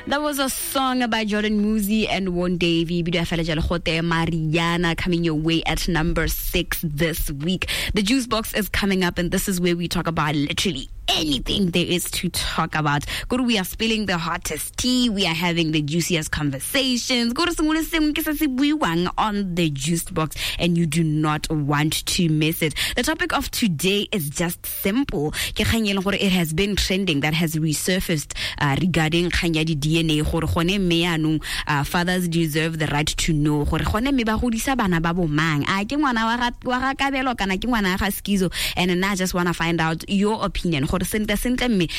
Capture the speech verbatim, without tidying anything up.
That was a song by Jordan Muzi and Won Davy. Mariana coming your way at number six this week. The Juice Box is coming up, and this is where we talk about literally anything there is to talk about. Go to, we are spilling the hottest tea. We are having the juiciest conversations. Go to on the Juice Box, and you do not want to miss it. The topic of today is just simple. It has been trending, that has resurfaced uh, regarding D N A. Uh, fathers deserve the right to know. And I just want to find out your opinion.